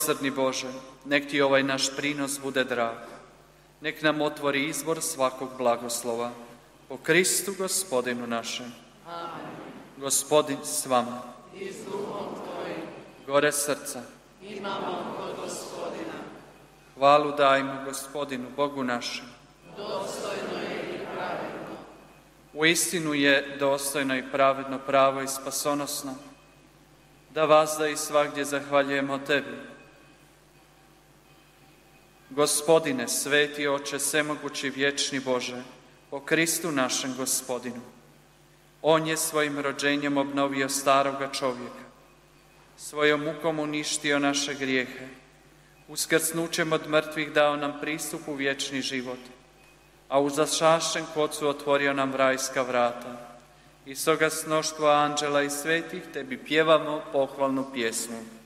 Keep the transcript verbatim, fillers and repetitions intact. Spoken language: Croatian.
Milosrdni Bože, nek ti ovaj naš prinos bude drag. Nek nam otvori izvor svakog blagoslova. Po Kristu Gospodinu našem. Amen. Gospodin s vama. I s duhom tvojim. Gore srca. Imamo kod Gospodina. Hvalu dajmo Gospodinu, Bogu našem. Dostojno je i pravedno. Uistinu je dostojno i pravedno, pravo i spasonosno, da vazda i svagdje zahvaljujemo Tebi. Gospodine, sveti Oče, svemogući vječni Bože, po Kristu našem Gospodinu. On je svojim rođenjem obnovio staroga čovjeka, svojom mukom uništio naše grijehe, uskrsnućem od mrtvih dao nam pristup u vječni život, a u zašašćen kocu otvorio nam rajska vrata. I stoga s mnoštvo anđela i svetih Tebi pjevamo pohvalnu pjesmu.